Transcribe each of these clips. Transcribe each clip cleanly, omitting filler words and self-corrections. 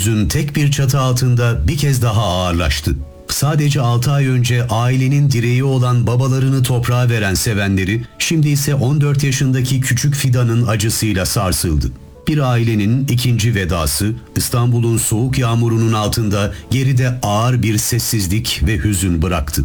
hüzün tek bir çatı altında bir kez daha ağırlaştı. Sadece 6 ay önce ailenin direği olan babalarını toprağa veren sevenleri, şimdi ise 14 yaşındaki küçük Fidan'ın acısıyla sarsıldı. Bir ailenin ikinci vedası, İstanbul'un soğuk yağmurunun altında geride ağır bir sessizlik ve hüzün bıraktı.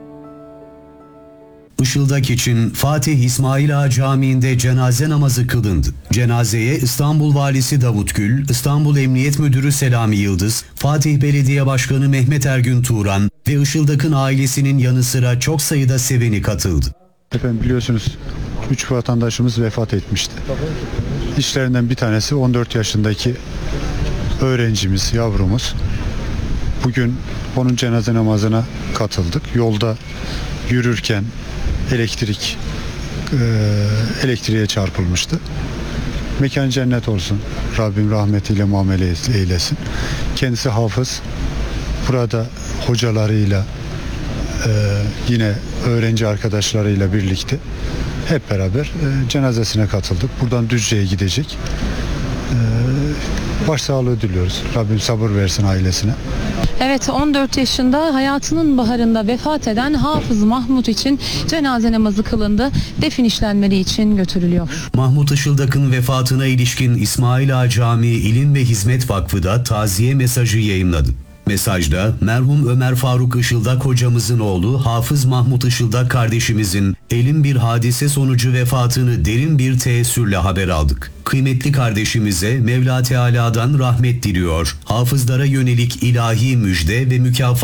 Işıldak için Fatih İsmail Ağa Camii'nde cenaze namazı kılındı. Cenazeye İstanbul Valisi Davut Gül, İstanbul Emniyet Müdürü Selami Yıldız, Fatih Belediye Başkanı Mehmet Ergün Turan ve Işıldak'ın ailesinin yanı sıra çok sayıda seveni katıldı. Efendim biliyorsunuz 3 vatandaşımız vefat etmişti. İşlerinden bir tanesi 14 yaşındaki öğrencimiz, yavrumuz. Bugün onun cenaze namazına katıldık. Yolda yürürken elektriğe çarpılmıştı. Mekan cennet olsun. Rabbim rahmetiyle muamele eylesin. Kendisi hafız. Burada hocalarıyla yine öğrenci arkadaşlarıyla birlikte hep beraber cenazesine katıldık. Buradan Düzce'ye gidecek. Başsağlığı diliyoruz. Rabbim sabır versin ailesine. Evet, 14 yaşında hayatının baharında vefat eden Hafız Mahmut için cenaze namazı kılındı. Defin işlemleri için götürülüyor. Mahmut Işıldak'ın vefatına ilişkin İsmail Ağa Camii İlim ve Hizmet Vakfı da taziye mesajı yayımladı. Mesajda merhum Ömer Faruk Işıldak hocamızın oğlu Hafız Mahmut Işıldak kardeşimizin elin bir hadise sonucu vefatını derin bir teessürle haber aldık. Kıymetli kardeşimize Mevla Teala'dan rahmet diliyor. Hafızlara yönelik ilahi müjde ve mükafat